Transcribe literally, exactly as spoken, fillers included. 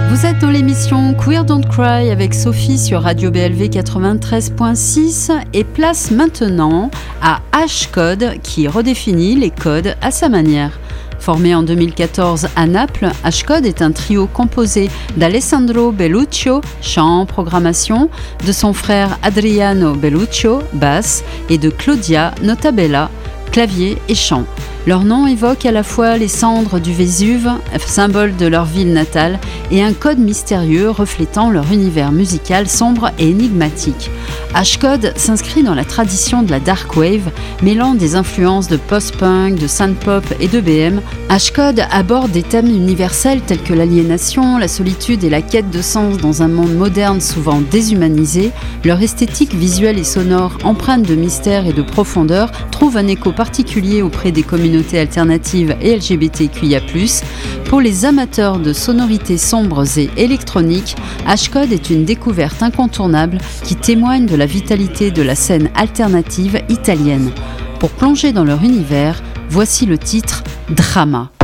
Vous êtes dans l'émission Queer Don't Cry avec Sophie sur Radio B L V quatre-vingt-treize point six et place maintenant à H-Code qui redéfinit les codes à sa manière. Formé en deux mille quatorze à Naples, H-Code est un trio composé d'Alessandro Belluccio, chant, programmation, de son frère Adriano Belluccio, basse, et de Claudia Notabella, clavier et chant. Leur nom évoque à la fois les cendres du Vésuve, symbole de leur ville natale, et un code mystérieux reflétant leur univers musical sombre et énigmatique. H-Code s'inscrit dans la tradition de la dark wave, mêlant des influences de post-punk, de synth-pop et de B M. H-Code aborde des thèmes universels tels que l'aliénation, la solitude et la quête de sens dans un monde moderne souvent déshumanisé. Leur esthétique visuelle et sonore, empreinte de mystère et de profondeur, trouve un écho particulier auprès des communautés alternatives et L G B T Q I A plus. Pour les amateurs de sonorités sombres et électroniques, H-Code est une découverte incontournable qui témoigne de la vitalité de la scène alternative italienne. Pour plonger dans leur univers, voici le titre Drama.